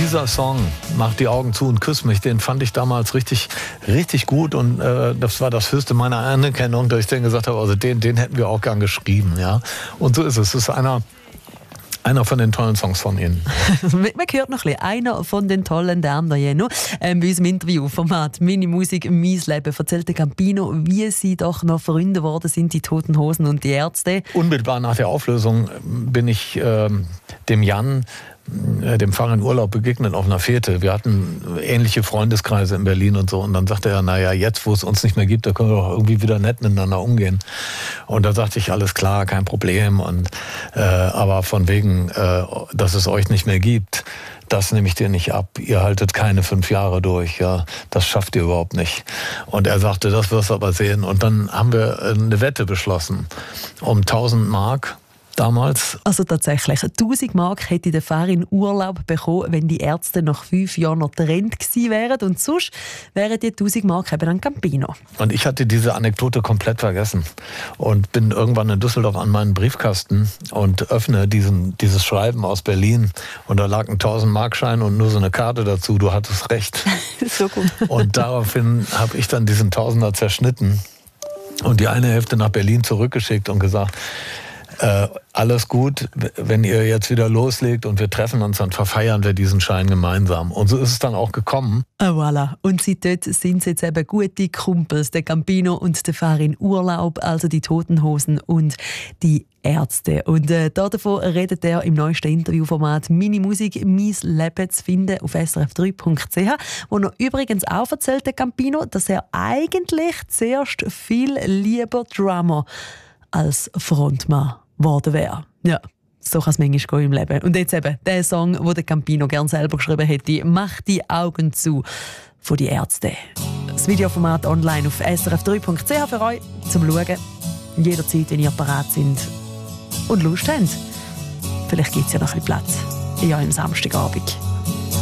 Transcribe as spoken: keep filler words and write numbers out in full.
dieser Song, Mach die Augen zu und küss mich, den fand ich damals richtig, richtig gut und äh, das war das höchste meiner Anerkennung, dass ich dann gesagt habe, also den, den hätten wir auch gern geschrieben, ja. Und so ist es. Es ist einer, einer von den tollen Songs von Ihnen. Man hört noch ein bisschen. Einer von den tollen, der andere ja noch. Ähm, bei unserem Interviewformat «Meine Musik, mein Leben» erzählt der Campino, wie sie doch noch Freunde geworden sind, die Toten Hosen und die Ärzte. Unmittelbar nach der Auflösung bin ich äh, dem Jan, dem Pfarrer in Urlaub begegnet auf einer Fete. Wir hatten ähnliche Freundeskreise in Berlin und so. Und dann sagte er, naja, jetzt, wo es uns nicht mehr gibt, da können wir doch irgendwie wieder nett miteinander umgehen. Und da sagte ich, alles klar, kein Problem. Und äh, aber von wegen, äh, dass es euch nicht mehr gibt, das nehme ich dir nicht ab. Ihr haltet keine fünf Jahre durch. Ja, das schafft ihr überhaupt nicht. Und er sagte, das wirst du aber sehen. Und dann haben wir eine Wette beschlossen um tausend Mark. Damals. Also tatsächlich, tausend Mark hätte der Pfarrer in Urlaub bekommen, wenn die Ärzte nach fünf Jahren noch getrennt gewesen wären. Und sonst wären die tausend Mark eben an Campino. Und ich hatte diese Anekdote komplett vergessen. Und bin irgendwann in Düsseldorf an meinen Briefkasten und öffne diesen, dieses Schreiben aus Berlin. Und da lag ein tausend Mark Schein und nur so eine Karte dazu. Du hattest recht. So gut. Und daraufhin habe ich dann diesen Tausender zerschnitten und die eine Hälfte nach Berlin zurückgeschickt und gesagt, Äh, alles gut, wenn ihr jetzt wieder loslegt und wir treffen uns, dann verfeiern wir diesen Schein gemeinsam. Und so ist es dann auch gekommen. Ah, voilà. Und seitdem sind sie jetzt eben gute Kumpels, der Campino und der Pfarrer in Urlaub, also die Toten Hosen und die Ärzte. Und äh, davon redet er im neuesten Interviewformat «Meine Musik, mein Leben» zu finden auf s r f drei punkt c h, wo er übrigens auch erzählt, der Campino, dass er eigentlich zuerst viel lieber Drummer als Frontmann geworden wäre. Ja, so kann es manchmal gehen im Leben. Und jetzt eben der Song, den der Campino gerne selber geschrieben hätte, «Mach die Augen zu» von die Ärzte. Das Videoformat online auf s r f drei punkt c h für euch zum Schauen. Jederzeit, wenn ihr parat sind und Lust habt. Vielleicht gibt es ja noch ein bisschen Platz in eurem Samstagabend.